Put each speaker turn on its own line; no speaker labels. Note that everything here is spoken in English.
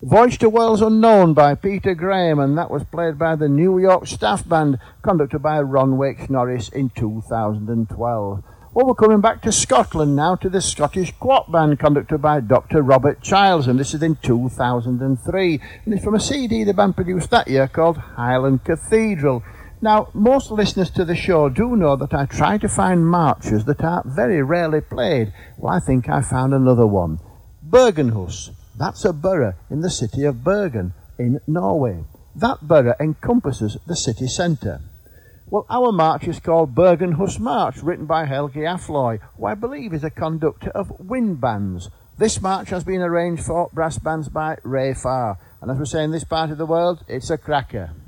Voyage to Worlds Unknown by Peter Graham, and that was played by the New York Staff Band, conducted by Ron Wakes Norris in 2012. Well, we're coming back to Scotland now, to the Scottish Quat Band, conducted by Dr. Robert Childs, and this is in 2003. And it's from a CD the band produced that year called Highland Cathedral. Now, most listeners to the show do know that I try to find marches that are very rarely played. Well, I think I found another one. Bergenhus. That's a borough in the city of Bergen in Norway. That borough encompasses the city centre. Well, our march is called Bergenhus March, written by Helge Afloy, who I believe is a conductor of wind bands. This march has been arranged for brass bands by Ray Farr. And as we say in this part of the world, it's a cracker.